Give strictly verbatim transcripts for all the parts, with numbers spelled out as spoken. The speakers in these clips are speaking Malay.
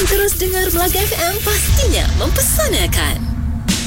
terus dengar Melaka F M, pastinya mempesonakan.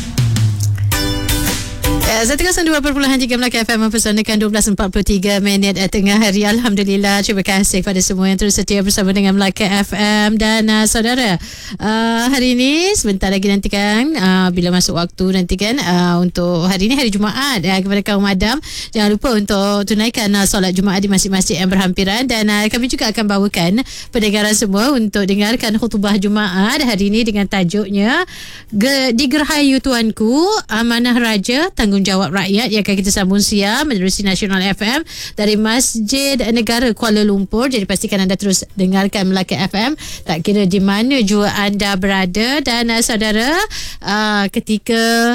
seratus kosong dua perpuluhan tiga Melaka F M mempersembahkan dua belas empat puluh tiga minit tengah hari. Alhamdulillah, terima kasih kepada semua yang terus setia bersama dengan Melaka F M. Dan uh, saudara, uh, hari ini sebentar lagi nanti kan, uh, bila masuk waktu nanti kan, uh, untuk hari ini hari Jumaat, uh, kepada kaum madam, jangan lupa untuk tunaikan uh, solat Jumaat di masjid-masjid yang berhampiran. Dan uh, kami juga akan bawakan pendengaran semua untuk dengarkan khutbah Jumaat hari ini dengan tajuknya Digerhayu Tuanku, Amanah Raja, Tanggung Jawab Rakyat, yang akan kita sambung siang menerusi Nasional F M dari Masjid Negara Kuala Lumpur. Jadi pastikan anda terus dengarkan Melaka F M tak kira di mana jua anda berada. Dan uh, saudara, uh, ketika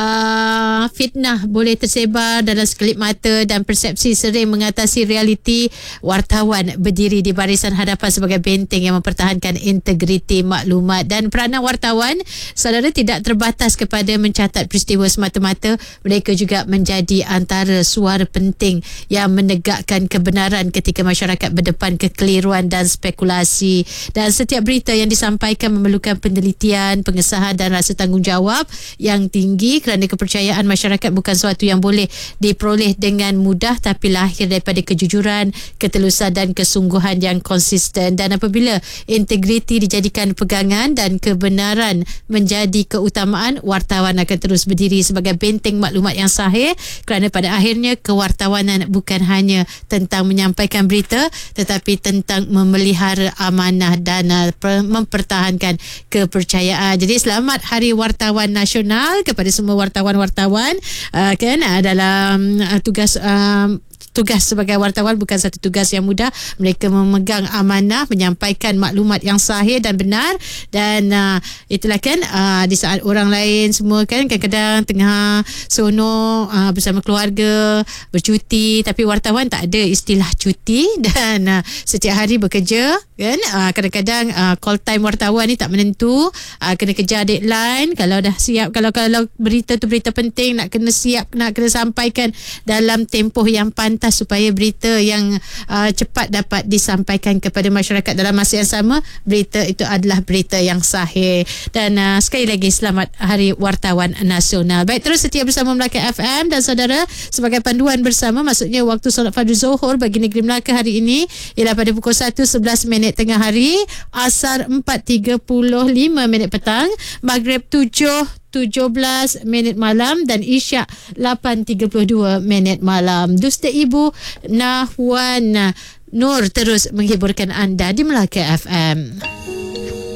uh, fitnah boleh tersebar dalam sekelip mata dan persepsi sering mengatasi realiti, wartawan berdiri di barisan hadapan sebagai benteng yang mempertahankan integriti maklumat. Dan peranan wartawan, saudara, tidak terbatas kepada mencatat peristiwa semata-mata. Mereka juga menjadi antara suara penting yang menegakkan kebenaran ketika masyarakat berdepan kekeliruan dan spekulasi. Dan setiap berita yang disampaikan memerlukan penelitian, pengesahan dan rasa tanggungjawab yang tinggi, kerana kepercayaan masyarakat bukan sesuatu yang boleh diperoleh dengan mudah, tapi lahir daripada kejujuran, ketelusan dan kesungguhan yang konsisten. Dan apabila integriti dijadikan pegangan dan kebenaran menjadi keutamaan, wartawan akan terus berdiri sebagai benteng maklumat yang sahih, kerana pada akhirnya kewartawanan bukan hanya tentang menyampaikan berita, tetapi tentang memelihara amanah dan uh, mempertahankan kepercayaan. Jadi selamat Hari Wartawan Nasional kepada semua wartawan-wartawan uh, kan uh, dalam uh, tugas uh, tugas sebagai wartawan bukan satu tugas yang mudah. Mereka memegang amanah menyampaikan maklumat yang sahih dan benar. Dan uh, itulah kan, uh, di saat orang lain semua kan kadang-kadang tengah seronok uh, bersama keluarga, bercuti, tapi wartawan tak ada istilah cuti. Dan uh, setiap hari bekerja kan. Uh, kadang-kadang uh, call time wartawan ni tak menentu, uh, kena kejar deadline. Kalau dah siap, kalau kalau berita tu berita penting, nak kena siap, nak kena sampaikan dalam tempoh yang pantas supaya berita yang uh, cepat dapat disampaikan kepada masyarakat dalam masa yang sama. Berita itu adalah berita yang sahih. Dan uh, sekali lagi selamat Hari Wartawan Nasional. Baik, terus setia bersama Melaka F M. Dan saudara, sebagai panduan bersama, maksudnya waktu solat fardu Zuhur bagi negeri Melaka hari ini ialah pada pukul satu sebelas minit tengah hari, Asar empat tiga puluh lima minit petang, Maghrib tujuh tujuh belas minit malam, dan Isyak lapan tiga puluh dua minit malam. Dusta Ibu Nahwan Nur terus menghiburkan anda di Melaka F M.